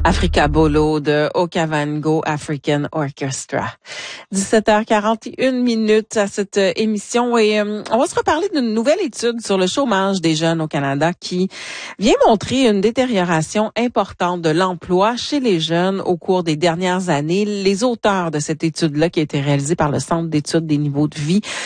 Africa Bolo de Okavango African Orchestra. 17h41 à cette émission et on va se reparler d'une nouvelle étude sur le chômage des jeunes au Canada qui vient montrer une détérioration importante de l'emploi chez les jeunes au cours des dernières années. Les auteurs de cette étude-là qui a été réalisée par le Centre d'études des niveaux de vie